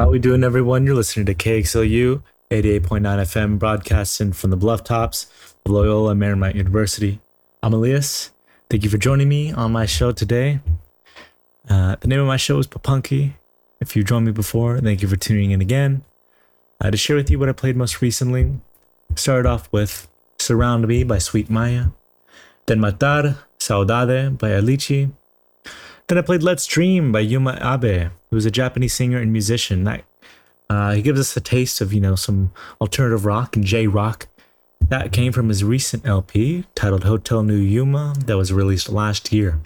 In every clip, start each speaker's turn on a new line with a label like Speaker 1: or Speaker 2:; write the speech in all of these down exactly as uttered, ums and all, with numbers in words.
Speaker 1: How we doing, everyone? You're listening to K X L U eighty-eight point nine F M, broadcasting from the bluff tops of Loyola Marymount University. I'm Elias. Thank you for joining me on my show today. Uh, the name of my show is Papunky. If you've joined me before, thank you for tuning in again. Uh, to share with you what I played most recently, started off with Surround Me by Sweet Maya, then Matar Saudade by Alici. Then I played Let's Dream by Yuma Abe, who's a Japanese singer and musician. That, uh, he gives us a taste of, you know, some alternative rock and J-rock. That came from his recent L P titled Hotel New Yuma that was released last year.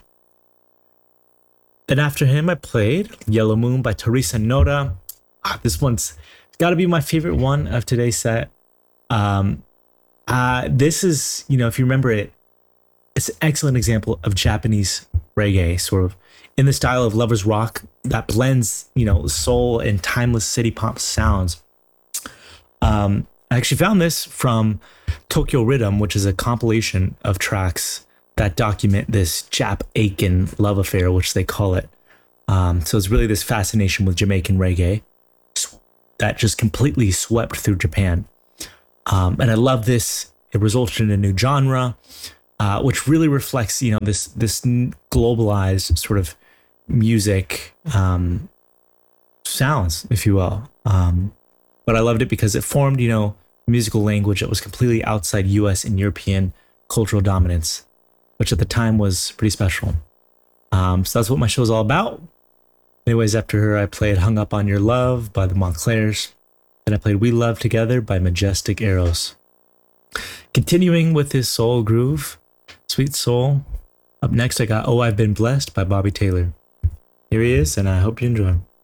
Speaker 1: Then after him, I played Yellow Moon by Teresa Nora. Ah, this one's got to be my favorite one of today's set. Um, uh, this is, you know, if you remember it, it's an excellent example of Japanese reggae, sort of in the style of lovers rock that blends, you know, soul and timeless city pop sounds. Um, I actually found this from Tokyo Rhythm, which is a compilation of tracks that document this Jap Aiken love affair, which they call it. Um, so it's really this fascination with Jamaican reggae that just completely swept through Japan. Um, and I love this. It resulted in a new genre, uh, which really reflects, you know, this this globalized sort of music um, sounds, if you will. Um, but I loved it because it formed, you know, musical language that was completely outside U S and European cultural dominance, which at the time was pretty special. Um, so that's what my show is all about. Anyways, after her, I played Hung Up on Your Love by the Montclairs. Then I played We Love Together by Majestic Arrows. Continuing with his soul groove, Sweet Soul. Up next, I got Oh, I've Been Blessed by Bobby Taylor. Here he is, and I hope you enjoy him.